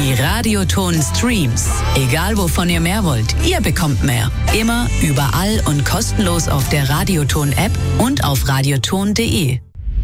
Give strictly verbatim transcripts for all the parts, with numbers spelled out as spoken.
Die Radioton-Streams. Egal wovon ihr mehr wollt, ihr bekommt mehr. Immer, überall und kostenlos auf der Radioton-App und auf radioton punkt de.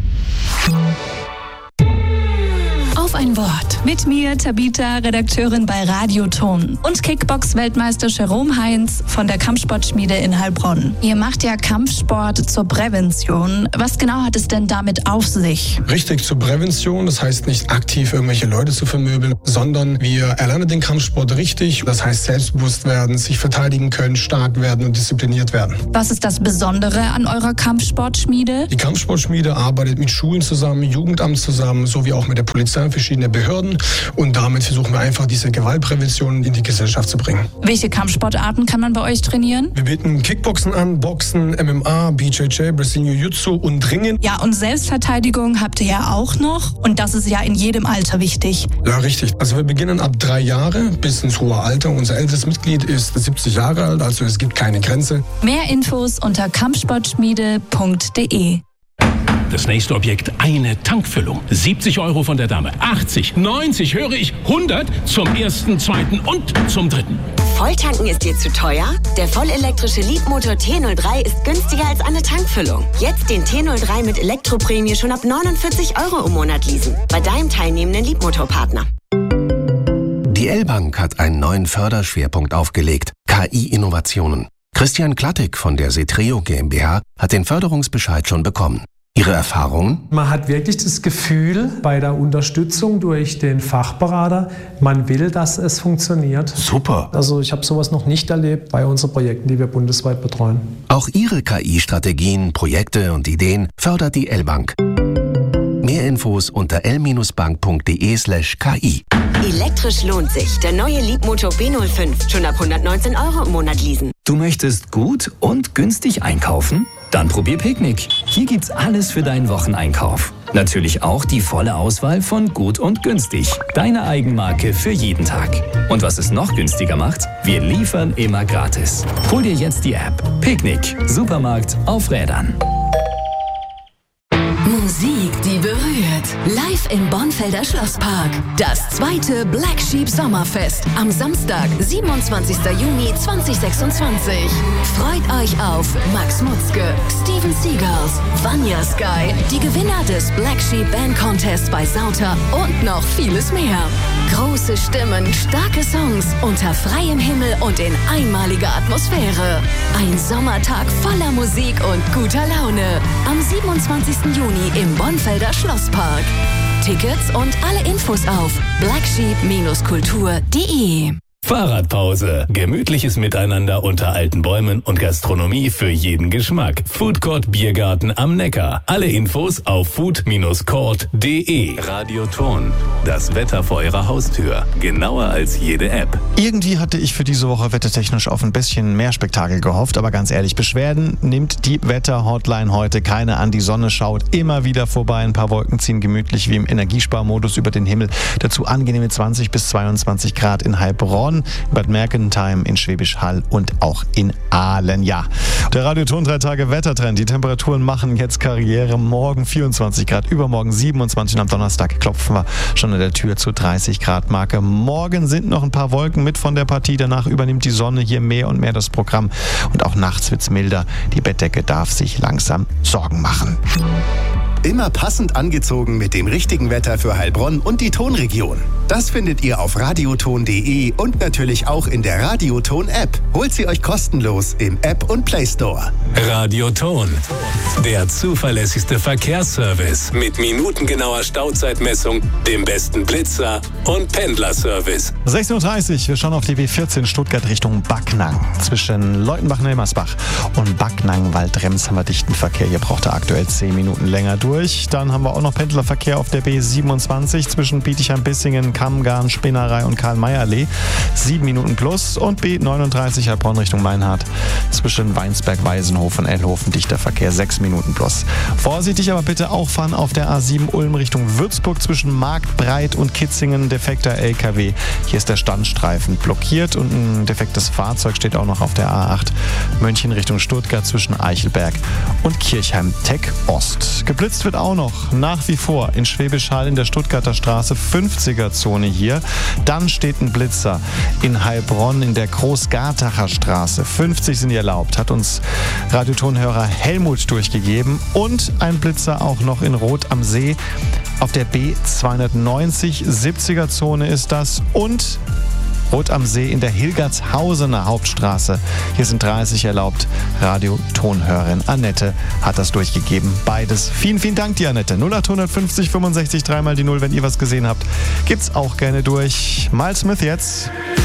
Auf ein Wort. Mit mir, Tabita, Redakteurin bei Radioton. Und Kickbox-Weltmeister Jerome Heinz von der Kampfsportschmiede in Heilbronn. Ihr macht ja Kampfsport zur Prävention. Was genau hat es denn damit auf sich? Richtig, zur Prävention. Das heißt nicht aktiv irgendwelche Leute zu vermöbeln, sondern wir erlernen den Kampfsport richtig. Das heißt selbstbewusst werden, sich verteidigen können, stark werden und diszipliniert werden. Was ist das Besondere an eurer Kampfsportschmiede? Die Kampfsportschmiede arbeitet mit Schulen zusammen, Jugendamt zusammen, sowie auch mit der Polizei, verschiedene Behörden, und damit versuchen wir einfach diese Gewaltprävention in die Gesellschaft zu bringen. Welche Kampfsportarten kann man bei euch trainieren? Wir bieten Kickboxen an, Boxen, M M A, B J J, Brazilian Jiu-Jitsu und Ringen. Ja, und Selbstverteidigung habt ihr ja auch noch, und das ist ja in jedem Alter wichtig. Ja, richtig. Also wir beginnen ab drei Jahre bis ins hohe Alter. Unser ältestes Mitglied ist siebzig Jahre alt, also es gibt keine Grenze. Mehr Infos unter kampfsportschmiede punkt de. Das nächste Objekt, eine Tankfüllung. siebzig Euro von der Dame. achtzig, neunzig, höre ich, hundert zum ersten, zweiten und zum dritten. Volltanken ist dir zu teuer? Der vollelektrische Leapmotor T null drei ist günstiger als eine Tankfüllung. Jetzt den T null drei mit Elektroprämie schon ab neunundvierzig Euro im Monat leasen. Bei deinem teilnehmenden Leapmotor-Partner. Die L-Bank hat einen neuen Förderschwerpunkt aufgelegt. K I-Innovationen. Christian Klattig von der Setreo GmbH hat den Förderungsbescheid schon bekommen. Ihre Erfahrungen? Man hat wirklich das Gefühl bei der Unterstützung durch den Fachberater, man will, dass es funktioniert. Super. Also ich habe sowas noch nicht erlebt bei unseren Projekten, die wir bundesweit betreuen. Auch Ihre K I-Strategien, Projekte und Ideen fördert die L-Bank. Mehr Infos unter l bank punkt de slash k i. Elektrisch lohnt sich. Der neue Leapmotor B null fünf. Schon ab hundertneunzehn Euro im Monat leasen. Du möchtest gut und günstig einkaufen? Dann probier Picknick. Hier gibt's alles für deinen Wocheneinkauf. Natürlich auch die volle Auswahl von gut und günstig. Deine Eigenmarke für jeden Tag. Und was es noch günstiger macht? Wir liefern immer gratis. Hol dir jetzt die App. Picknick. Supermarkt auf Rädern. Musik, die berührt. Live im Bornfelder Schlosspark. Das zweite Black Sheep Sommerfest am Samstag, siebenundzwanzigster Juni zweitausendsechsundzwanzig. Freut euch auf Max Mutzke, Steven Seagulls, Vanya Sky, die Gewinner des Black Sheep Band Contest bei Sauter und noch vieles mehr. Große Stimmen, starke Songs, unter freiem Himmel und in einmaliger Atmosphäre. Ein Sommertag voller Musik und guter Laune. Am siebenundzwanzigsten Juni im Bornfelder Schlosspark. Tickets und alle Infos auf black sheep Bindestrich kultur punkt de. Fahrradpause. Gemütliches Miteinander unter alten Bäumen und Gastronomie für jeden Geschmack. Foodcourt Biergarten am Neckar. Alle Infos auf food Bindestrich court punkt de. Radioton. Das Wetter vor eurer Haustür. Genauer als jede App. Irgendwie hatte ich für diese Woche wettertechnisch auf ein bisschen mehr Spektakel gehofft, aber ganz ehrlich, Beschwerden nimmt die Wetter-Hotline heute keine an. Die Sonne schaut immer wieder vorbei. Ein paar Wolken ziehen gemütlich wie im Energiesparmodus über den Himmel. Dazu angenehme zwanzig bis zweiundzwanzig Grad in Heilbronn, Bad Mergentheim, in Schwäbisch Hall und auch in Aalen. Ja, der Radioton drei Tage Wettertrend. Die Temperaturen machen jetzt Karriere. Morgen vierundzwanzig Grad, übermorgen siebenundzwanzig und am Donnerstag klopfen wir schon an der Tür zur dreißig Grad Marke. Morgen sind noch ein paar Wolken mit von der Partie. Danach übernimmt die Sonne hier mehr und mehr das Programm. Und auch nachts wird's milder. Die Bettdecke darf sich langsam Sorgen machen. Immer passend angezogen mit dem richtigen Wetter für Heilbronn und die Tonregion. Das findet ihr auf radioton punkt de und natürlich auch in der Radioton-App. Holt sie euch kostenlos im App und Play Store. Radioton. Der zuverlässigste Verkehrsservice mit minutengenauer Stauzeitmessung, dem besten Blitzer und Pendlerservice. sechzehn Uhr dreißig, wir schauen auf die B vierzehn Stuttgart Richtung Backnang. Zwischen Leutenbach-Nelmersbach und Backnang-Waldrems haben wir dichten Verkehr. Hier braucht er aktuell zehn Minuten länger durch. Dann haben wir auch noch Pendlerverkehr auf der B siebenundzwanzig zwischen Bietigheim-Bissingen, Kammgarn, Spinnerei und Karl-May-Allee. sieben Minuten plus. Und B neununddreißig Heilbronn Richtung Meinhardt zwischen Weinsberg, Weisenhof und Ellhofen dichter Verkehr, sechs Minuten plus. Vorsichtig aber bitte auch fahren auf der A sieben Ulm Richtung Würzburg zwischen Marktbreit und Kitzingen, defekter L K W. Hier ist der Standstreifen blockiert und ein defektes Fahrzeug steht auch noch auf der A acht München Richtung Stuttgart zwischen Eichelberg und Kirchheim-Tech Ost. Geblitzt geblitzt wird auch noch nach wie vor in Schwäbisch Hall in der Stuttgarter Straße, fünfziger-Zone hier. Dann steht ein Blitzer in Heilbronn in der Großgartacher Straße. fünfzig sind erlaubt, hat uns Radiotonhörer Helmut durchgegeben. Und ein Blitzer auch noch in Rot am See auf der B zweihundertneunzig, siebziger-Zone ist das. Und Rot am See in der Hilgertshausener Hauptstraße. Hier sind dreißig erlaubt. Radiotonhörerin Annette hat das durchgegeben. Beides. Vielen, vielen Dank dir, Annette. null acht fünfzig fünfundsechzig, dreimal die null. Wenn ihr was gesehen habt, gibt's auch gerne durch. Miles Smith jetzt.